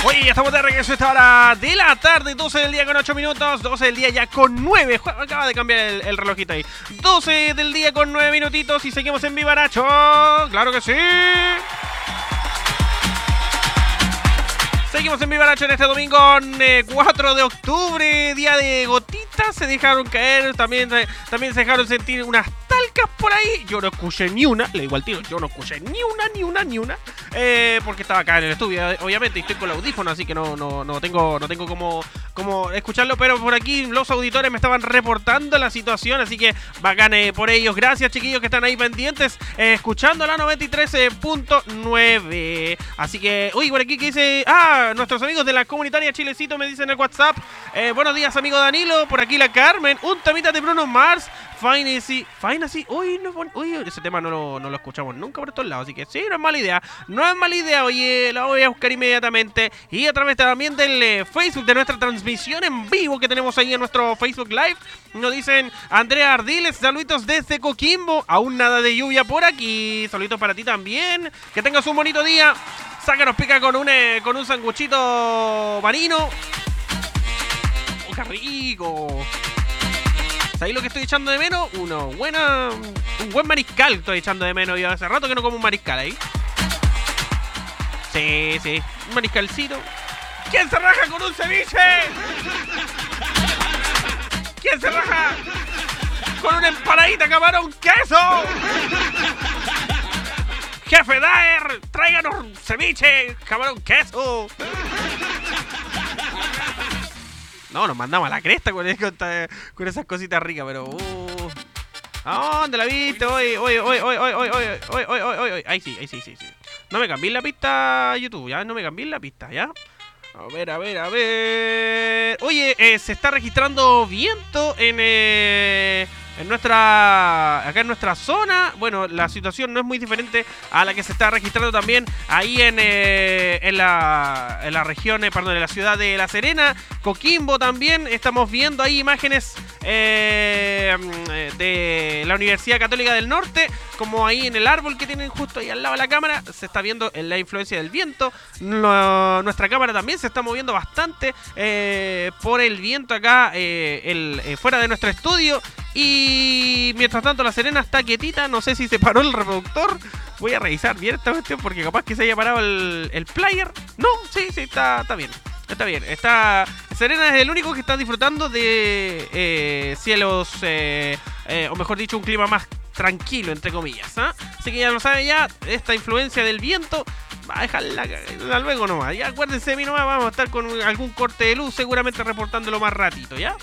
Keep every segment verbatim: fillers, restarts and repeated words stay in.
Oye, ya estamos de regreso a esta hora de la tarde, doce del día con ocho minutos, doce del día ya con nueve, acaba de cambiar el, el relojito ahí, doce del día con nueve minutitos y seguimos en Vivaracho, claro que sí. Seguimos en Vivaracho en este domingo eh, cuatro de octubre, día de gotitas, se dejaron caer, también, eh, también se dejaron sentir unas talcas por ahí. Yo no escuché ni una, le digo al tiro, yo no escuché ni una, ni una, ni una, eh, porque estaba acá en el estudio, obviamente, y estoy con el audífono, así que no, no, no tengo, no tengo como, como escucharlo, pero por aquí los auditores me estaban reportando la situación, así que bacán eh, por ellos. Gracias, chiquillos, que están ahí pendientes, eh, escuchando la noventa y tres punto nueve. Así que, uy, por aquí que dice, ah, nuestros amigos de la comunitaria Chilecito me dicen en el WhatsApp, eh, buenos días, amigo Danilo, por aquí la Carmen, un temita de Bruno Mars, Fantasy, Fantasy, uy, no, uy, ese tema no lo, no lo escuchamos nunca por estos lados, así que sí, no es mala idea, no es mala idea, oye, la voy a buscar inmediatamente, y a través también del eh, Facebook, de nuestra transmisión en vivo que tenemos ahí en nuestro Facebook Live, nos dicen, Andrea Ardiles, saluditos desde Coquimbo, aún nada de lluvia por aquí, saluditos para ti también, que tengas un bonito día. Sácanos pica con un, eh, con un sanguchito marino. ¡Oh, qué rico! ¿Sabéis lo que estoy echando de menos? Uno, buena, un buen mariscal estoy echando de menos. Yo hace rato que no como un mariscal ahí. Sí, sí, un mariscalcito. ¿Quién se raja con un ceviche? ¿Quién se raja con una empanadita camarón queso? Jefe Daer, tráiganos ceviche, camarón queso. No, nos mandamos a la cresta con, con, con esas cositas ricas, pero... Uh. ¿A dónde la viste? Oye, oye, oye, oye, oye, oye, oye, oye, oye, oye, oye. Ahí sí, ahí sí, sí, sí. No me cambié la pista, YouTube, ya, no me cambié la pista, ¿ya? A ver, a ver, a ver... Oye, eh, se está registrando viento en... Eh... En nuestra, acá en nuestra zona, bueno, la situación no es muy diferente a la que se está registrando también ahí en, eh, en, la, en la región, eh, perdón, en la ciudad de La Serena, Coquimbo también. Estamos viendo ahí imágenes eh, de la Universidad Católica del Norte, como ahí en el árbol que tienen justo ahí al lado de la cámara, se está viendo la influencia del viento. No, nuestra cámara también se está moviendo bastante eh, por el viento acá eh, el, eh, fuera de nuestro estudio. Y mientras tanto La Serena está quietita, no sé si se paró el reproductor. Voy a revisar bien esta cuestión porque capaz que se haya parado el, el player. No, sí, sí, está, está bien. Está bien, está... Serena es el único que está disfrutando de eh, cielos, eh, eh, o mejor dicho, un clima más tranquilo, entre comillas, ¿eh? Así que ya lo sabe ya, esta influencia del viento va a dejarla luego nomás. Ya acuérdense de mí nomás, vamos a estar con algún corte de luz, seguramente reportándolo más ratito, ¿ya?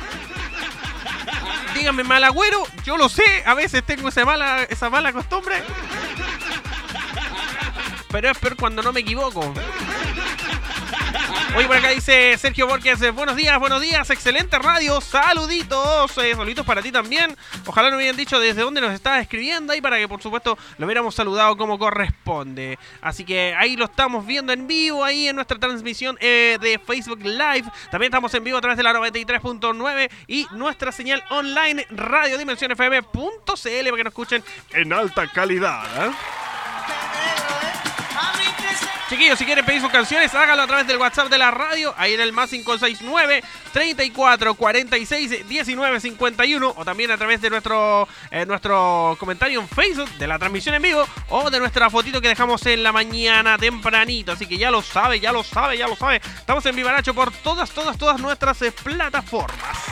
Díganme, malagüero, yo lo sé, a veces tengo esa mala, esa mala costumbre. Pero es peor cuando no me equivoco. Oye, por acá dice Sergio Borges, buenos días, buenos días, excelente radio, saluditos, eh, saluditos para ti también. Ojalá nos hubieran dicho desde dónde nos estabas escribiendo ahí para que por supuesto lo hubiéramos saludado como corresponde. Así que ahí lo estamos viendo en vivo, ahí en nuestra transmisión eh, de Facebook Live. También estamos en vivo a través de la noventa y tres punto nueve y nuestra señal online radio dimensión f m punto c l para que nos escuchen en alta calidad, ¿eh? Chiquillos, si quieren pedir sus canciones, háganlo a través del WhatsApp de la radio, ahí en el más cinco seis nueve, treinta y cuatro, cuarenta y seis, diecinueve, cincuenta y uno, o también a través de nuestro, eh, nuestro comentario en Facebook, de la transmisión en vivo, o de nuestra fotito que dejamos en la mañana tempranito. Así que ya lo sabe, ya lo sabe, ya lo sabe. Estamos en Vivaracho por todas, todas, todas nuestras eh, plataformas.